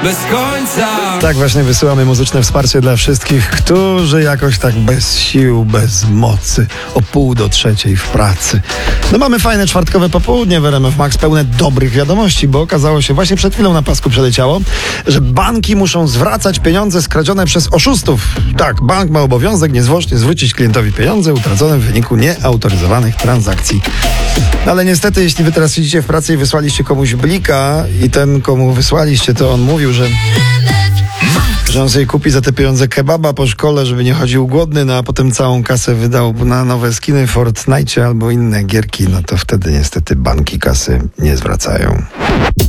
bez końca. Tak właśnie wysyłamy muzyczne wsparcie dla wszystkich, którzy jakoś tak bez sił, bez mocy, o 2:30 w pracy. No mamy fajne czwartkowe popołudnie w RMF Max, pełne dobrych wiadomości, bo okazało się, właśnie przed chwilą na pasku przeleciało, że banki muszą zwracać pieniądze skradzione przez oszustów. Tak, bank ma obowiązek niezwłocznie zwrócić klientowi pieniądze utracone w wyniku nieautoryzowanych transakcji. No ale niestety, jeśli wy teraz siedzicie w pracy i wysłaliście komuś blika i ten, komu wysłaliście, to on mówił, że on sobie kupi za te pieniądze kebaba po szkole, żeby nie chodził głodny, no a potem całą kasę wydał na nowe skiny w Fortnite albo inne gierki, no to wtedy niestety banki kasy nie zwracają.